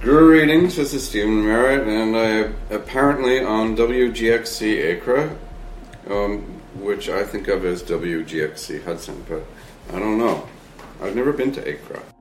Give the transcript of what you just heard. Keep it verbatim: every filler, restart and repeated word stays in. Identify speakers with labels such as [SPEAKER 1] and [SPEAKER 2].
[SPEAKER 1] Greetings, this is Stephen Merritt, and I apparently on W G X C Acra, um, which I think of as W G X C Hudson, but I don't know. I've never been to Acra.